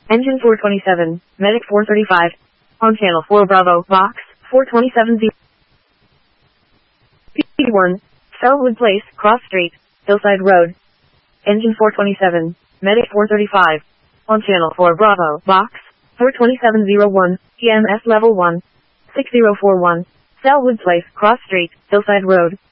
Engine 427, Medic 435. On channel 4 Bravo, box 4270. P1, Fellwood Place, Cross Street, Hillside Road. Engine 427, Medic 435. On channel 4 Bravo, box 42701, EMS level 1, 6041. Fellwood Place, Cross Street, Hillside Road.